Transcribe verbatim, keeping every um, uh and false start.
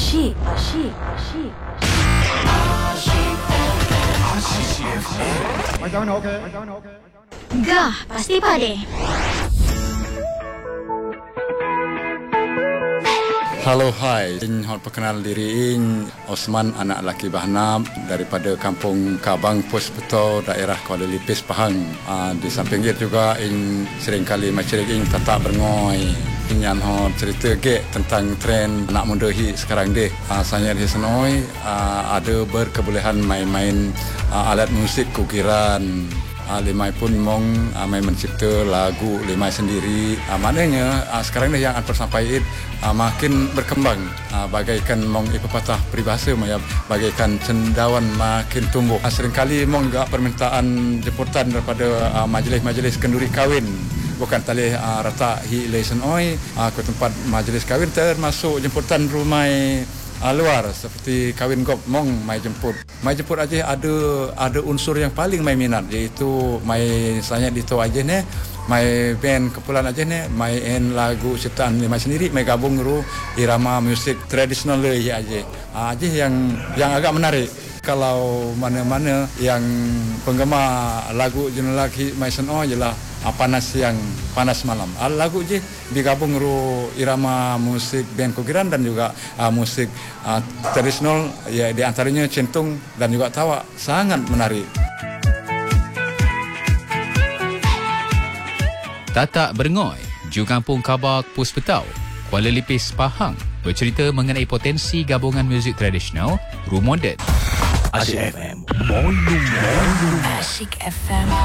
Asyik, asyik, asyik. Asyik F M. Macam mana okey? Macam mana okey? Gah, pasti pade. Halo, hai. Ing hot perkenal diri ing Osman, anak laki Bahnam daripada Kampung Kabang, Pos Beto, daerah Kuala Lipis, Pahang. Uh, di samping itu juga ing seringkali masyarakat ing tetap berngoi. Ing yang hot cerita ke tentang tren anak muda hi sekarang deh. Uh, saya di senoi uh, ada berkebolehan main-main uh, alat musik kukiran. Uh, Limai pun mong uh, main mencipta lagu Limai sendiri. Uh, maknanya uh, sekarang ni yang Anpar sampaikan uh, makin berkembang. Uh, bagaikan mong ipepatah peribahasa maya bagaikan cendawan makin tumbuh. Uh, seringkali mong juga permintaan jemputan daripada uh, majlis-majlis kenduri kahwin. Bukan tali uh, rata hi lesen oi uh, ke tempat majlis kahwin termasuk jemputan rumah Uh, luar seperti kahwin gop mong mai jemput. Mai jemput aja ada ada unsur yang paling mai minat, iaitu mai saya dito aja ne, mai band kepulan aja ne, mai en lagu ciptaan Limai sendiri, mai gabung ru irama musik tradisional le aja. Uh, aja yang yang agak menarik. Kalau mana-mana yang penggemar lagu jenis lagi mai seno jelah panas siang panas malam. Uh, lagu je digabung ru irama musik band kukiran dan juga uh, musik uh, tradisional, ya di antaranya centung dan juga tawa, sangat menarik. Tatak Berngoi, Ju Kampung Kabak, Pos Betau, Kuala Lipis, Pahang, bercerita mengenai potensi gabungan muzik tradisional, ru moden. Asyik F M. Moin Moin. Asyik F M.